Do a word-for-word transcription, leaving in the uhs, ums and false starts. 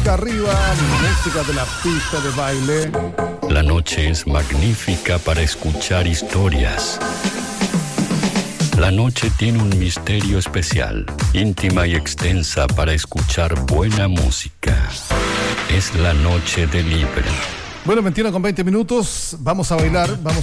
música arriba, música de la pista de baile. La noche es magnífica para escuchar historias. La noche tiene un misterio especial, íntima y extensa para escuchar buena música. Es la noche de Libre. Bueno, veintiuno con veinte minutos, vamos a bailar, vamos